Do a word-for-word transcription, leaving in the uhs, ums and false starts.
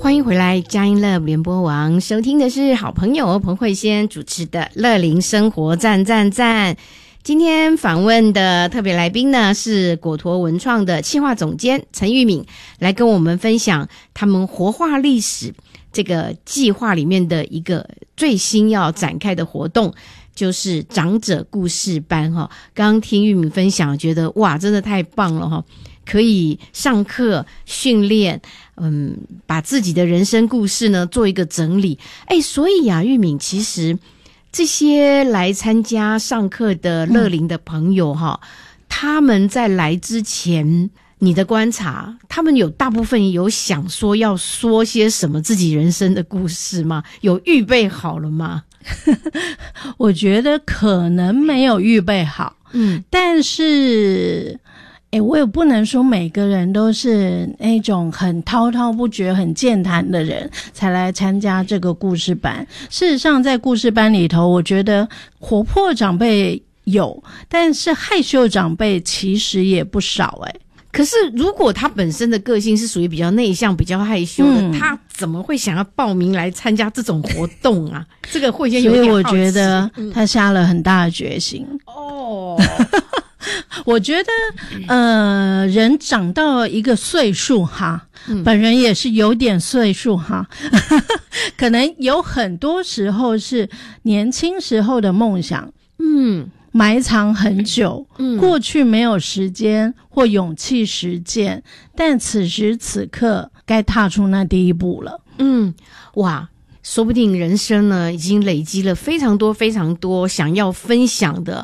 欢迎回来，佳音乐联播网，收听的是好朋友彭慧仙主持的乐龄生活赞赞赞。今天访问的特别来宾呢，是果陀文创的企划总监陈玉敏，来跟我们分享他们活化历史这个计划里面的一个最新要展开的活动，就是长者故事班哈。刚刚听玉敏分享，觉得哇，真的太棒了哈！可以上课训练，嗯，把自己的人生故事呢做一个整理。哎，所以啊，玉敏，其实这些来参加上课的乐龄的朋友哈、嗯，他们在来之前，你的观察，他们有大部分有想说要说些什么自己人生的故事吗？有预备好了吗？ 我觉得可能没有预备好，嗯，但是诶，我也不能说每个人都是那种很滔滔不绝很健谈的人才来参加这个故事班。事实上在故事班里头，我觉得活泼长辈有，但是害羞长辈其实也不少诶。 可是如果他本身的个性是属于比较内向比较害羞的、嗯、他怎么会想要报名来参加这种活动啊？这个会先有点好奇。 所以我觉得他下了很大的决心、嗯、哦我觉得呃，人长到一个岁数哈、嗯、本人也是有点岁数哈可能有很多时候是年轻时候的梦想嗯埋藏很久、嗯、过去没有时间或勇气实践，但此时此刻该踏出那第一步了。 嗯，哇，说不定人生呢已经累积了非常多非常多想要分享的